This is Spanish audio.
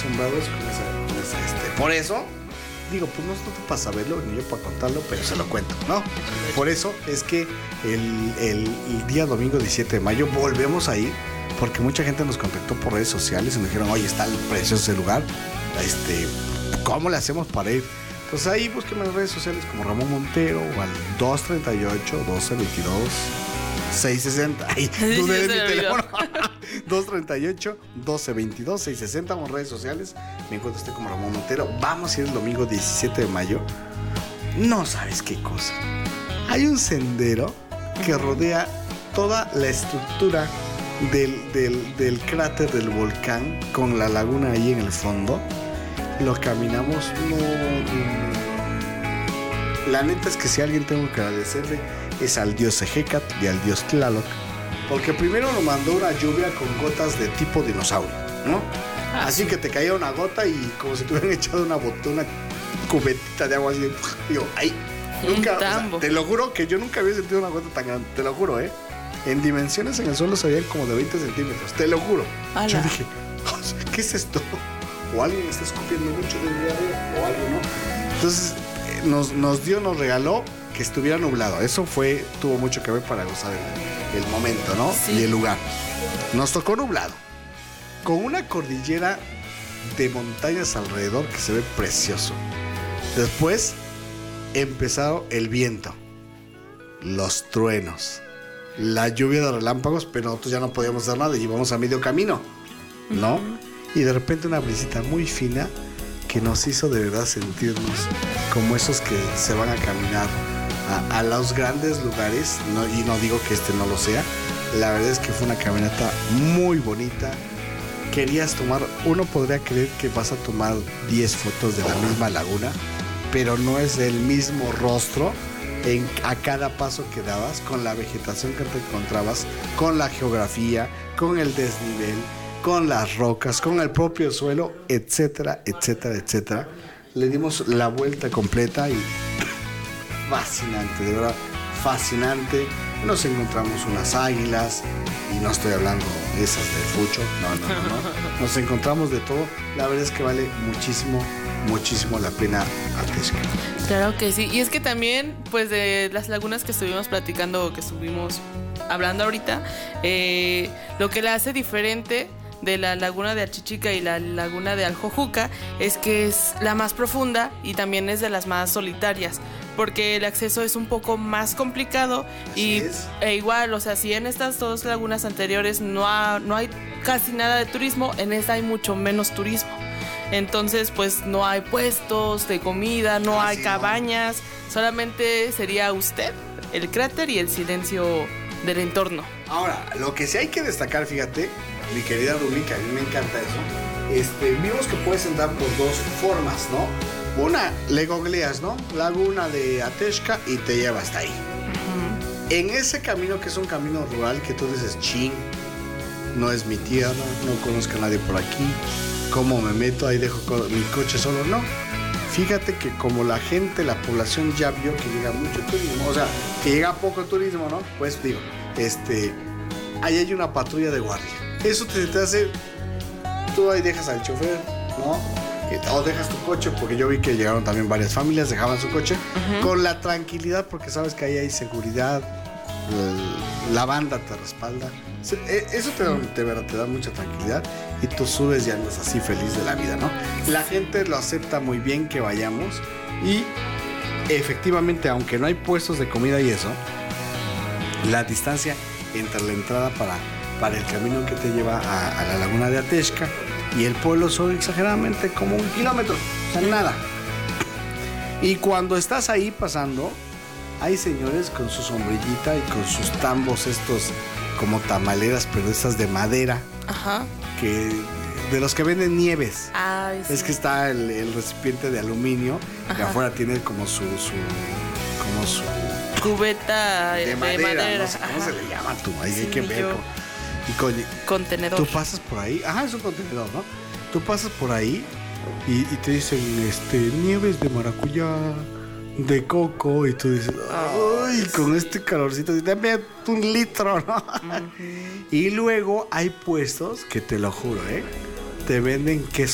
asombrados con esa. Por eso, digo, pues no te pasa verlo, ni yo para contarlo, pero se lo cuento, ¿no? Por eso es que el día domingo 17 de mayo volvemos a ir, porque mucha gente nos contactó por redes sociales y nos dijeron, oye, está el precioso ese lugar, ¿cómo le hacemos para ir? Entonces ahí búsquenme en las redes sociales como Ramón Montero o al 238-1222-660. Ay, dudé de mi teléfono. 238-1222-660 en redes sociales. Me encuentro usted como Ramón Montero. Vamos a ir el domingo 17 de mayo. No sabes qué cosa. Hay un sendero que rodea toda la estructura del cráter del volcán con la laguna ahí en el fondo. Lo caminamos. La neta es que si a alguien tengo que agradecerle es al dios Ejecatl y al dios Tlaloc, porque primero nos mandó una lluvia con gotas de tipo dinosaurio, ¿no? Así que te caía una gota y como si te hubieran echado una cubetita de agua así. Digo, ay, nunca, o sea, te lo juro que yo nunca había sentido una gota tan grande, te lo juro, en dimensiones en el suelo se veían como de 20 centímetros, te lo juro. ¡Hala! Yo dije, ¿qué es esto? O alguien está escupiendo mucho del día arriba, o algo, ¿no? Entonces nos regaló que estuviera nublado. Eso tuvo mucho que ver para gozar el momento, ¿no? Sí. Y el lugar. Nos tocó nublado, con una cordillera de montañas alrededor que se ve precioso. Después empezaron el viento, los truenos, la lluvia de relámpagos, pero nosotros ya no podíamos hacer nada y íbamos a medio camino, ¿no? Y de repente una brisita muy fina que nos hizo de verdad sentirnos como esos que se van a caminar a los grandes lugares, y no digo que no lo sea. La verdad es que fue una caminata muy bonita. Querías uno podría creer que vas a tomar 10 fotos de la misma laguna, pero no es el mismo rostro a cada paso que dabas, con la vegetación que te encontrabas, con la geografía, con el desnivel, con las rocas, con el propio suelo, etcétera, etcétera, etcétera. Le dimos la vuelta completa y fascinante, de verdad, fascinante. Nos encontramos unas águilas, y no estoy hablando de esas de fucho, no. Nos encontramos de todo. La verdad es que vale muchísimo, muchísimo la pena Atexca. Claro que sí, y es que también, pues de las lagunas que estuvimos platicando, que estuvimos hablando ahorita, lo que la hace diferente de la laguna de Achichica y la laguna de Aljojuca es que es la más profunda y también es de las más solitarias, porque el acceso es un poco más complicado. Igual, o sea, si en estas dos lagunas anteriores no hay casi nada de turismo, en esta hay mucho menos turismo. Entonces, pues no hay puestos de comida, no hay cabañas, solamente sería usted, el cráter y el silencio del entorno. Ahora, lo que sí hay que destacar, fíjate, mi querida Rumi, que a mí me encanta eso, vimos que puedes entrar por dos formas, ¿no? Una, le googleas, ¿no? Laguna de Atexca y te lleva hasta ahí. En ese camino, que es un camino rural, que tú dices, ching, no es mi tierra, no conozco a nadie por aquí, ¿cómo me meto? Ahí dejo mi coche solo, no. Fíjate que como la población ya vio que llega mucho turismo, o sea, que llega poco turismo, ¿no? Pues digo, ahí hay una patrulla de guardia. Eso te hace, tú ahí dejas al chofer, ¿no? O dejas tu coche, porque yo vi que llegaron también varias familias, dejaban su coche, con la tranquilidad, porque sabes que ahí hay seguridad, la banda te respalda. Eso te da mucha tranquilidad y tú subes y andas así feliz de la vida, ¿no? La gente lo acepta muy bien que vayamos y efectivamente, aunque no hay puestos de comida y eso, la distancia entre la entrada para el camino que te lleva a la laguna de Atexca y el pueblo son exageradamente como 1 kilómetro, o sea, nada. Y cuando estás ahí pasando, hay señores con su sombrillita y con sus tambos estos como tamaleras, pero esas de madera. Ajá. De los que venden nieves. Ay, sí. Es que está el recipiente de aluminio. Ajá. Que afuera tiene como su cubeta de madera. No sé cómo se le llama tú. Ahí sí, hay que ver. Contenedor. Tú pasas por ahí. Ajá, es un contenedor, ¿no? Tú pasas por ahí y te dicen nieves de maracuyá, de coco, y tú dices, ay, con este calorcito, dame 1 litro, ¿no? Uh-huh. Y luego hay puestos que te lo juro, te venden queso